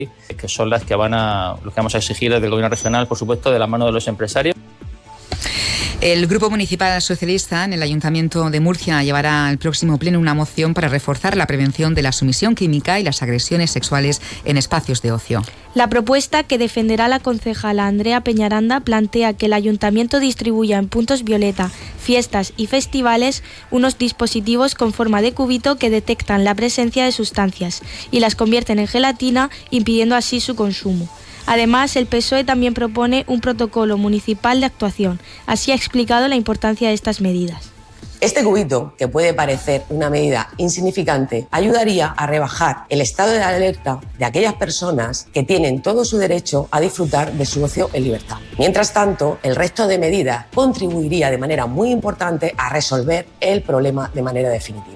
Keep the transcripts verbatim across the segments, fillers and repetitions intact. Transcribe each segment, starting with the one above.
que son las que van a, lo que vamos a exigir desde el Gobierno regional, por supuesto, de la mano de los empresarios. El Grupo Municipal Socialista en el Ayuntamiento de Murcia llevará al próximo pleno una moción para reforzar la prevención de la sumisión química y las agresiones sexuales en espacios de ocio. La propuesta que defenderá la concejala Andrea Peñaranda plantea que el Ayuntamiento distribuya en puntos violeta, fiestas y festivales unos dispositivos con forma de cubito que detectan la presencia de sustancias y las convierten en gelatina, impidiendo así su consumo. Además, el P S O E también propone un protocolo municipal de actuación. Así ha explicado la importancia de estas medidas. Este cubito, que puede parecer una medida insignificante, ayudaría a rebajar el estado de alerta de aquellas personas que tienen todo su derecho a disfrutar de su ocio en libertad. Mientras tanto, el resto de medidas contribuiría de manera muy importante a resolver el problema de manera definitiva.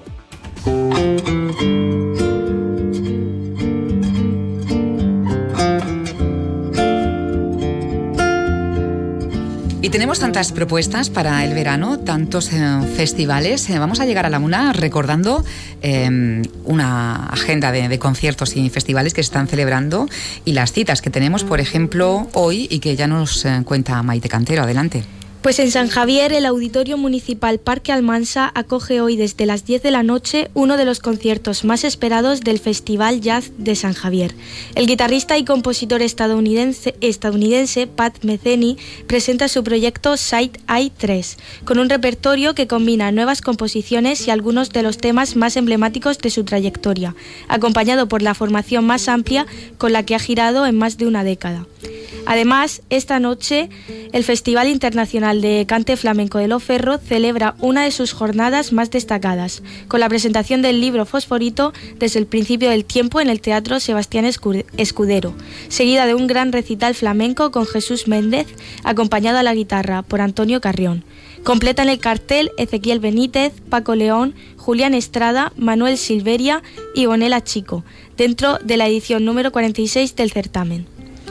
Y tenemos tantas propuestas para el verano, tantos eh, festivales. Eh, vamos a llegar a la una recordando eh, una agenda de, de conciertos y festivales que se están celebrando y las citas que tenemos, por ejemplo, hoy y que ya nos eh, cuenta Maite Cantero. Adelante. Pues en San Javier, el Auditorio Municipal Parque Almansa acoge hoy desde las diez de la noche uno de los conciertos más esperados del Festival Jazz de San Javier. El guitarrista y compositor estadounidense, estadounidense Pat Metheny presenta su proyecto Side Eye tres, con un repertorio que combina nuevas composiciones y algunos de los temas más emblemáticos de su trayectoria, acompañado por la formación más amplia con la que ha girado en más de una década. Además, esta noche, el Festival Internacional de Cante Flamenco de Loferro celebra una de sus jornadas más destacadas, con la presentación del libro Fosforito desde el principio del tiempo en el Teatro Sebastián Escudero, seguida de un gran recital flamenco con Jesús Méndez, acompañado a la guitarra por Antonio Carrión. Completan el cartel Ezequiel Benítez, Paco León, Julián Estrada, Manuel Silveria y Bonela Chico, dentro de la edición número cuarenta y seis del certamen.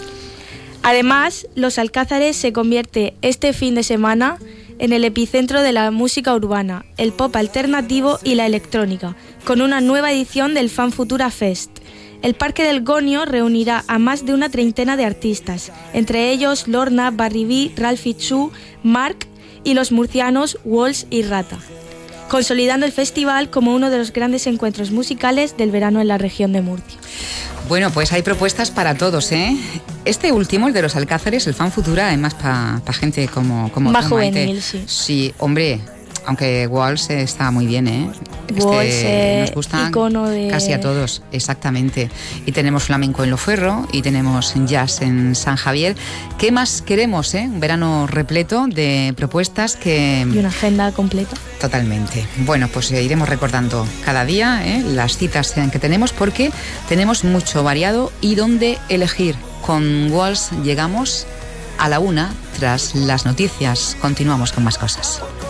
Además, Los Alcázares se convierte este fin de semana en el epicentro de la música urbana, el pop alternativo y la electrónica, con una nueva edición del Fan Futura Fest. El Parque del Gonio reunirá a más de una treintena de artistas, entre ellos Lorna, Barry B, Ralphie Chu, Mark y los murcianos Walls y Rata, consolidando el festival como uno de los grandes encuentros musicales del verano en la región de Murcia. Bueno, pues hay propuestas para todos, ¿eh? Este último, el de Los Alcázares, el Fan Futura, además para pa gente como, como más tú, juvenil, Maite. sí. Sí, hombre, aunque Walls está muy bien, ¿eh? Walls, este, eh, nos gusta icono de... casi a todos, exactamente. Y tenemos flamenco en Loferro y tenemos jazz en San Javier. ¿Qué más queremos, eh? Un verano repleto de propuestas que... Y una agenda completa. Totalmente. Bueno, pues eh, iremos recordando cada día eh, las citas que tenemos porque tenemos mucho variado y dónde elegir. Con Walls llegamos a la una. Tras las noticias, continuamos con más cosas.